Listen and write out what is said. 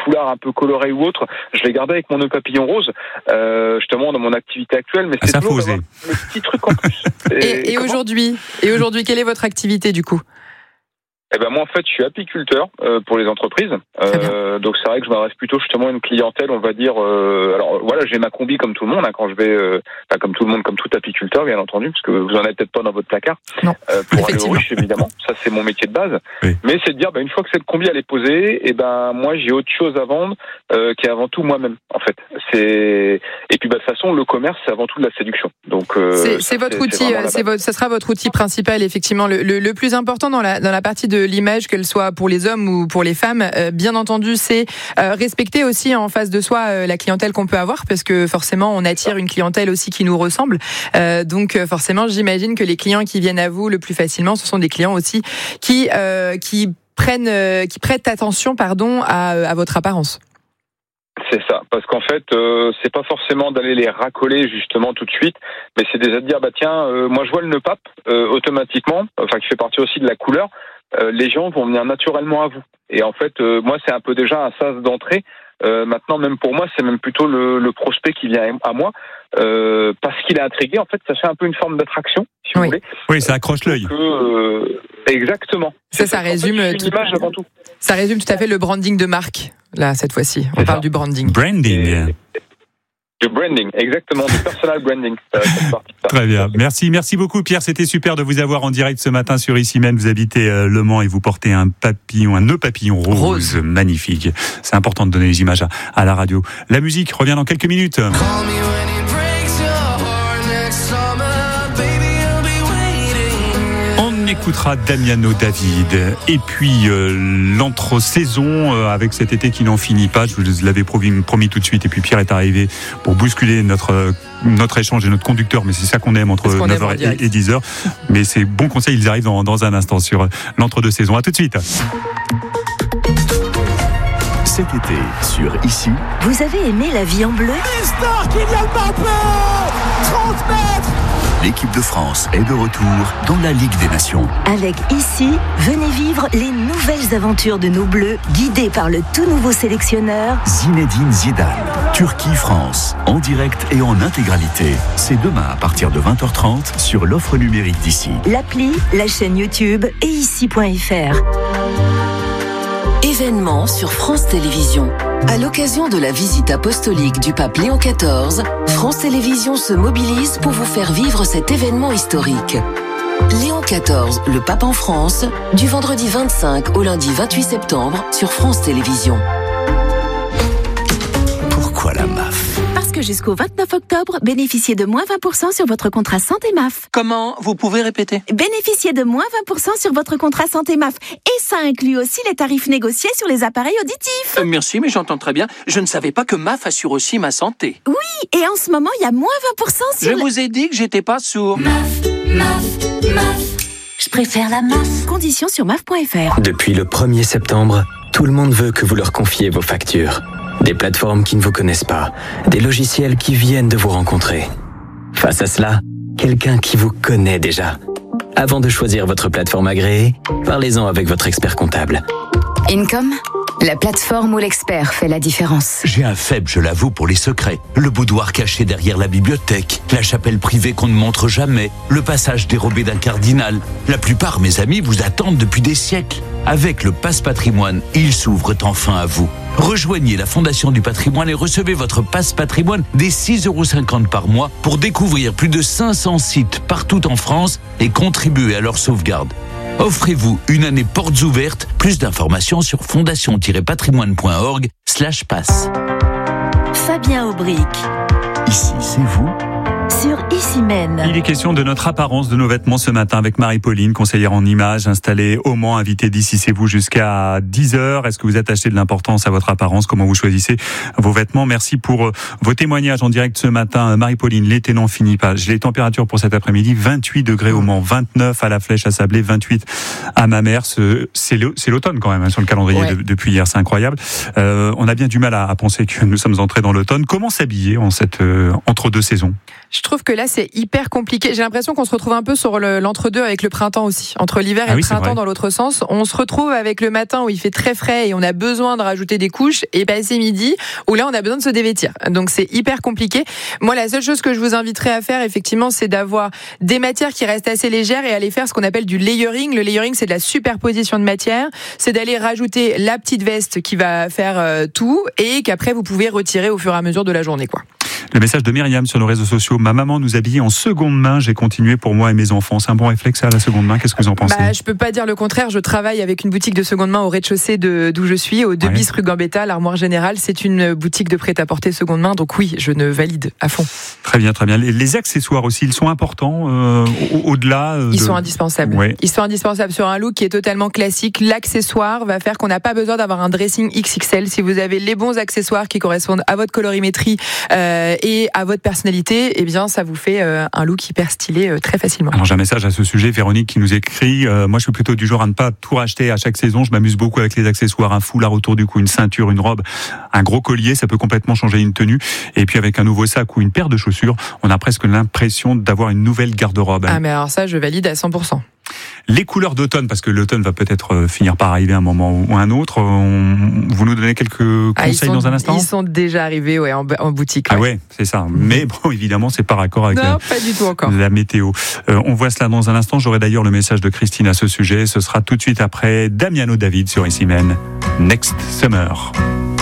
foulard un peu coloré ou autre, je les gardais avec mon nœud papillon rose, justement dans mon activité actuelle. Mais c'est toujours d'avoir le petit truc en plus. Et aujourd'hui, quelle est votre activité du coup ? Eh ben moi en fait je suis apiculteur pour les entreprises, donc c'est vrai que je m'adresse plutôt justement à une clientèle, on va dire. Alors voilà, j'ai ma combi comme tout le monde quand je vais, comme tout le monde, comme tout apiculteur bien entendu, parce que vous en avez peut-être pas dans votre placard. Non. Pour aller aux ruches évidemment, ça c'est mon métier de base. Oui. Mais c'est de dire une fois que cette combi elle est posée, et moi j'ai autre chose à vendre qui est avant tout moi-même en fait. Et puis de toute façon le commerce c'est avant tout de la séduction. Donc c'est votre outil, ça sera votre outil principal effectivement. Le plus important dans la partie de l'image, qu'elle soit pour les hommes ou pour les femmes, bien entendu, c'est respecter aussi en face de soi la clientèle qu'on peut avoir, parce que forcément, on attire une clientèle aussi qui nous ressemble. Donc forcément, j'imagine que les clients qui viennent à vous le plus facilement, ce sont des clients aussi qui prêtent attention, à votre apparence. C'est ça, parce qu'en fait, c'est pas forcément d'aller les racoler justement tout de suite, mais c'est déjà de dire moi je vois le nœud pape automatiquement, qui fait partie aussi de la couleur. Les gens vont venir naturellement à vous. Et en fait, moi, c'est un peu déjà un sas d'entrée. Maintenant, même pour moi, c'est même plutôt le prospect qui vient à moi, parce qu'il est intrigué. En fait, ça fait un peu une forme d'attraction, si vous voulez. Oui, ça accroche l'œil. Exactement. Ça résume l'image avant tout. Ça résume tout à fait le branding de marque. Là, cette fois-ci, on parle du branding. Branding. Du branding, exactement, du personal branding. Très bien. Merci beaucoup Pierre, c'était super de vous avoir en direct ce matin sur Ici Même. Vous habitez Le Mans et vous portez un nœud papillon rose. Magnifique. C'est important de donner les images à la radio. La musique revient dans quelques minutes. On écoutera Damiano David et puis l'entre-saison avec cet été qui n'en finit pas. Je vous l'avais promis tout de suite, et puis Pierre est arrivé pour bousculer notre échange et notre conducteur, mais c'est ça qu'on aime entre 9h et 10h. Mais ces bons conseils, ils arrivent dans un instant sur l'entre-deux-saisons. À tout de suite. Cet été, sur Ici. Vous avez aimé La Vie en bleu ? Mister Kylian Mbappé, 30 mètres. L'équipe de France est de retour dans la Ligue des Nations. Avec Ici, venez vivre les nouvelles aventures de nos Bleus, guidés par le tout nouveau sélectionneur Zinedine Zidane. Turquie-France, en direct et en intégralité. C'est demain à partir de 20h30 sur l'offre numérique d'Ici. L'appli, la chaîne YouTube et ici.fr. Événement sur France Télévisions. À l'occasion de la visite apostolique du pape Léon XIV, France Télévisions se mobilise pour vous faire vivre cet événement historique. Léon XIV, le pape en France, du vendredi 25 au lundi 28 septembre sur France Télévisions. Pourquoi la MAF ? Parce que jusqu'au 29 octobre, bénéficiez de moins 20% sur votre contrat santé MAF. Comment ? Vous pouvez répéter ? Bénéficiez de moins 20% sur votre contrat santé MAF. Et ça inclut aussi les tarifs négociés sur les appareils auditifs. Merci, mais j'entends très bien. Je ne savais pas que MAF assure aussi ma santé. Oui, et en ce moment, il y a moins 20% sur... Je vous ai dit que j'étais pas sourd. MAF. Je préfère la MAF. Conditions sur MAF.fr. Depuis le 1er septembre, tout le monde veut que vous leur confiez vos factures. Des plateformes qui ne vous connaissent pas, des logiciels qui viennent de vous rencontrer. Face à cela, quelqu'un qui vous connaît déjà. Avant de choisir votre plateforme agréée, parlez-en avec votre expert comptable. Income, la plateforme où l'expert fait la différence. J'ai un faible, je l'avoue, pour les secrets. Le boudoir caché derrière la bibliothèque, la chapelle privée qu'on ne montre jamais, le passage dérobé d'un cardinal. La plupart, mes amis, vous attendent depuis des siècles. Avec le Pass Patrimoine, ils s'ouvrent enfin à vous. Rejoignez la Fondation du Patrimoine et recevez votre Pass Patrimoine dès 6,50 € par mois pour découvrir plus de 500 sites partout en France et contribuer à leur sauvegarde. Offrez-vous une année portes ouvertes. Plus d'informations sur fondation-patrimoine.org/pass. Fabien Aubric. Ici, c'est vous. Sur Ici Même. Il est question de notre apparence, de nos vêtements ce matin avec Marie-Pauline, conseillère en images, installée au Mans, invitée d'Ici c'est vous jusqu'à 10h. Est-ce que vous attachez de l'importance à votre apparence? Comment vous choisissez vos vêtements? Merci pour vos témoignages en direct ce matin. Marie-Pauline, l'été n'en finit pas. J'ai les températures pour cet après-midi, 28 degrés au Mans, 29 à la Flèche à Sablé, 28 à Mamers. C'est l'automne quand même sur le calendrier depuis hier, c'est incroyable. On a bien du mal à penser que nous sommes entrés dans l'automne. Comment s'habiller en cette entre-deux saisons? Je trouve que là, c'est hyper compliqué. J'ai l'impression qu'on se retrouve un peu sur l'entre-deux avec le printemps aussi. Entre l'hiver et le printemps dans l'autre sens. On se retrouve avec le matin où il fait très frais et on a besoin de rajouter des couches, et passer midi où là, on a besoin de se dévêtir. Donc, c'est hyper compliqué. Moi, la seule chose que je vous inviterais à faire, effectivement, c'est d'avoir des matières qui restent assez légères et aller faire ce qu'on appelle du layering. Le layering, c'est de la superposition de matières. C'est d'aller rajouter la petite veste qui va faire tout et qu'après, vous pouvez retirer au fur et à mesure de la journée, quoi. Le message de Myriam sur nos réseaux sociaux. Ma maman nous habillait en seconde main. J'ai continué pour moi et mes enfants. C'est un bon réflexe à la seconde main. Qu'est-ce que vous en pensez? Je peux pas dire le contraire. Je travaille avec une boutique de seconde main au rez-de-chaussée d'où je suis, au 2 bis rue Gambetta, l'Armoire Générale. C'est une boutique de prêt-à-porter seconde main. Donc oui, je ne valide à fond. Très bien, très bien. Les accessoires aussi, ils sont importants au-delà. Ils sont indispensables. Ouais. Ils sont indispensables sur un look qui est totalement classique. L'accessoire va faire qu'on n'a pas besoin d'avoir un dressing XXL. Si vous avez les bons accessoires qui correspondent à votre colorimétrie et à votre personnalité, eh bien, ça vous fait un look hyper stylé très facilement. Alors, j'ai un message à ce sujet, Véronique, qui nous écrit moi, je suis plutôt du genre à ne pas tout racheter à chaque saison. Je m'amuse beaucoup avec les accessoires, un foulard autour du cou, une ceinture, une robe, un gros collier, ça peut complètement changer une tenue. Et puis, avec un nouveau sac ou une paire de chaussures, on a presque l'impression d'avoir une nouvelle garde-robe. Ah, mais alors ça, je valide à 100%. Les couleurs d'automne, parce que l'automne va peut-être finir par arriver à un moment ou un autre. Vous nous donnez quelques conseils dans un instant? Ils sont déjà arrivés en boutique. Ah ouais, c'est ça. Mais bon, évidemment, c'est pas raccord avec pas du tout encore. La météo. On voit cela dans un instant. J'aurai d'ailleurs le message de Christine à ce sujet. Ce sera tout de suite après Damiano David sur Ici Même. Next Summer.